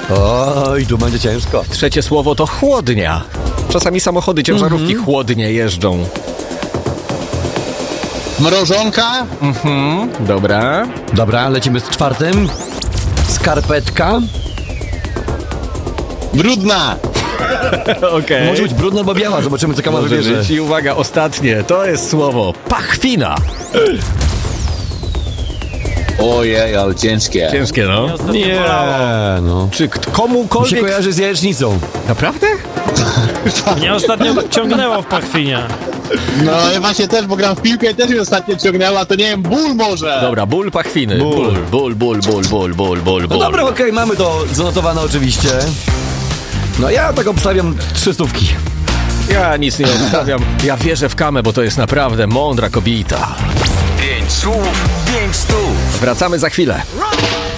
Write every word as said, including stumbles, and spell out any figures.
Oj, tu będzie ciężko. Trzecie słowo to chłodnia. Czasami samochody ciężarówki mm-hmm. chłodnie jeżdżą. Mrożonka? Mhm, dobra. Dobra, lecimy z czwartym. Skarpetka. Brudna. Okej. Okay. Może być brudna albo biała, zobaczymy co kamerę wybierze. I uwaga, ostatnie, to jest słowo pachwina. Ojej, ale ciężkie. Ciężkie, no. Nie, no. Czy komukolwiek... Mi się kojarzy z jajecznicą. Naprawdę? Mnie ostatnio ciągnęło w pachwinie. No ja właśnie też, bo gram w piłkę i też mi ostatnio ciągnęła, to nie wiem, ból może. Dobra, ból pachwiny. Ból, ból, ból, ból, ból, ból, ból. No dobra, okej, okay, mamy to zanotowane oczywiście. No ja tak obstawiam trzy stówki. Ja nic nie obstawiam. Ja wierzę w Kamę, bo to jest naprawdę mądra kobieta. Pięć słów, pięć stów. Wracamy za chwilę.